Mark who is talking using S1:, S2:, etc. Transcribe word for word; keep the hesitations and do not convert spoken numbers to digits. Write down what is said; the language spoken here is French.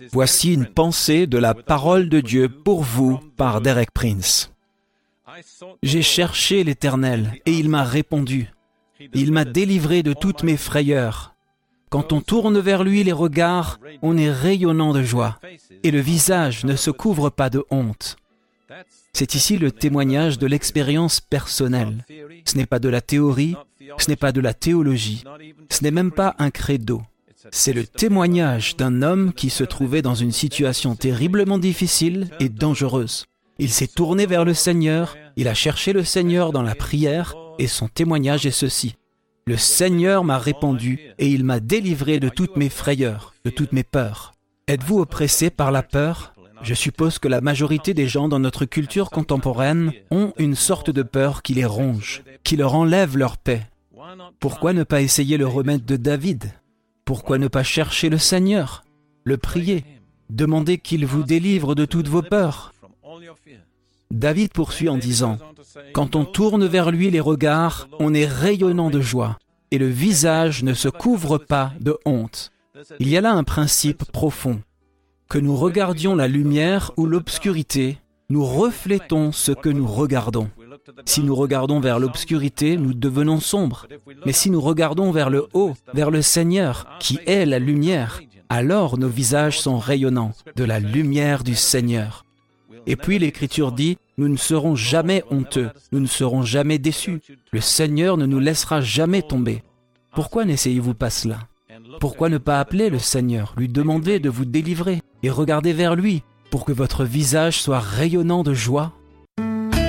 S1: Voici une pensée de la parole de Dieu pour vous par Derek Prince. J'ai cherché l'Éternel et il m'a répondu. Il m'a délivré de toutes mes frayeurs. Quand on tourne vers lui les regards, on est rayonnant de joie et le visage ne se couvre pas de honte. C'est ici le témoignage de l'expérience personnelle. Ce n'est pas de la théorie, ce n'est pas de la théologie, ce n'est même pas un credo. C'est le témoignage d'un homme qui se trouvait dans une situation terriblement difficile et dangereuse. Il s'est tourné vers le Seigneur, il a cherché le Seigneur dans la prière et son témoignage est ceci. Le Seigneur m'a répondu et il m'a délivré de toutes mes frayeurs, de toutes mes peurs. Êtes-vous oppressé par la peur ? Je suppose que la majorité des gens dans notre culture contemporaine ont une sorte de peur qui les ronge, qui leur enlève leur paix. Pourquoi ne pas essayer le remède de David ? Pourquoi ne pas chercher le Seigneur, le prier, demander qu'il vous délivre de toutes vos peurs ? David poursuit en disant « Quand on tourne vers lui les regards, on est rayonnant de joie, et le visage ne se couvre pas de honte. » Il y a là un principe profond. Que nous regardions la lumière ou l'obscurité, nous reflétons ce que nous regardons. Si nous regardons vers l'obscurité, nous devenons sombres. Mais si nous regardons vers le haut, vers le Seigneur, qui est la lumière, alors nos visages sont rayonnants de la lumière du Seigneur. Et puis l'Écriture dit, nous ne serons jamais honteux, nous ne serons jamais déçus. Le Seigneur ne nous laissera jamais tomber. Pourquoi n'essayez-vous pas cela ? Pourquoi ne pas appeler le Seigneur, lui demander de vous délivrer et regarder vers lui pour que votre visage soit rayonnant de joie ?